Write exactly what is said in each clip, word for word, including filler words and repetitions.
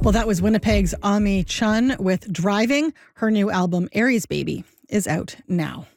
Well, that was Winnipeg's Ami Chun with Driving. Her new album, Aries Baby, is out now.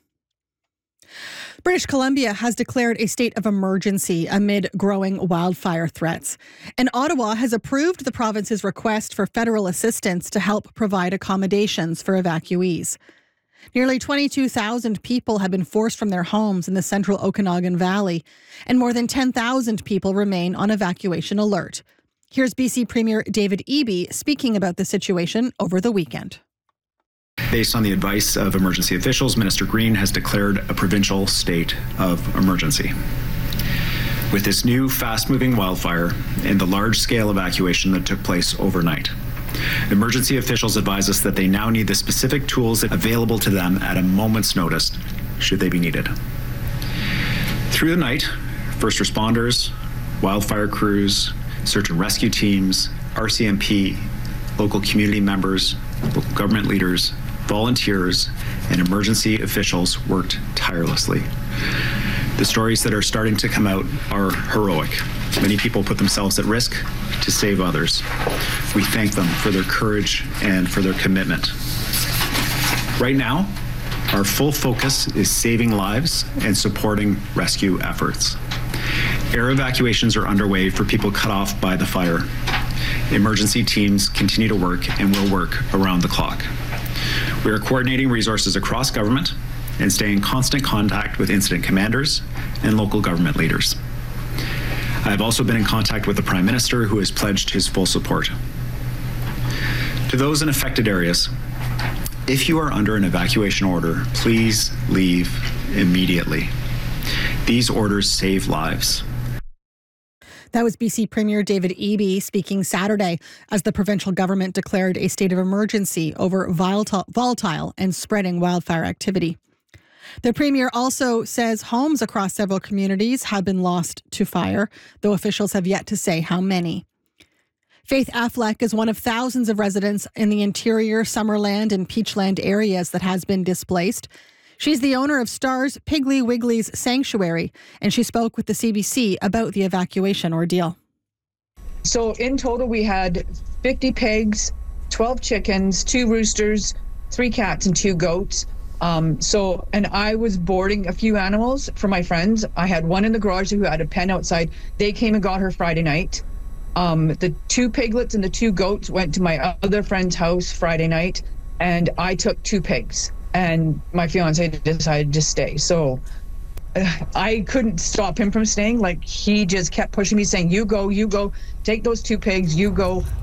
British Columbia has declared a state of emergency amid growing wildfire threats. And Ottawa has approved the province's request for federal assistance to help provide accommodations for evacuees. Nearly twenty-two thousand people have been forced from their homes in the central Okanagan Valley, and more than ten thousand people remain on evacuation alert. Here's B C Premier David Eby speaking about the situation over the weekend. Based on the advice of emergency officials, Minister Green has declared a provincial state of emergency. With this new fast-moving wildfire and the large-scale evacuation that took place overnight, emergency officials advise us that they now need the specific tools available to them at a moment's notice, should they be needed. Through the night, first responders, wildfire crews, search and rescue teams, R C M P, local community members, local government leaders, volunteers, and emergency officials worked tirelessly. The stories that are starting to come out are heroic. Many people put themselves at risk to save others. We thank them for their courage and for their commitment. Right now, our full focus is saving lives and supporting rescue efforts. Air evacuations are underway for people cut off by the fire. Emergency teams continue to work and will work around the clock. We are coordinating resources across government and staying in constant contact with incident commanders and local government leaders. I have also been in contact with the Prime Minister, who has pledged his full support. To those in affected areas, if you are under an evacuation order, please leave immediately. These orders save lives. That was B C Premier David Eby speaking Saturday as the provincial government declared a state of emergency over volatile, volatile and spreading wildfire activity. The Premier also says homes across several communities have been lost to fire, though officials have yet to say how many. Faith Affleck is one of thousands of residents in the interior, Summerland and Peachland areas that has been displaced. She's the owner of Stars Piggly Wiggly's Sanctuary, and she spoke with the C B C about the evacuation ordeal. So in total, we had fifty pigs, twelve chickens, two roosters, three cats, and two goats. Um, so, and I was boarding a few animals for my friends. I had one in the garage who had a pen outside. They came and got her Friday night. Um, the two piglets and the two goats went to my other friend's house Friday night, and I took two pigs. And my fiance decided to stay. So uh, I couldn't stop him from staying. Like, he just kept pushing me, saying, you go, you go, take those two pigs, you go.